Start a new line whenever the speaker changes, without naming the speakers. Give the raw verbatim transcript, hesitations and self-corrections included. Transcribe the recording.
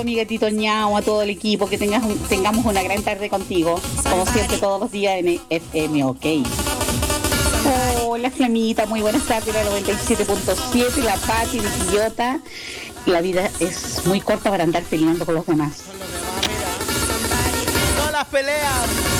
a mi gatito ñao, a todo el equipo, que tengas un- tengamos una gran tarde contigo, como siempre todos los días en F M, ok. Hola Flamita, muy buenas tardes, la noventa y siete punto siete, la Pati de Quillota. La vida es muy corta para andar peleando con los demás.
No las peleas.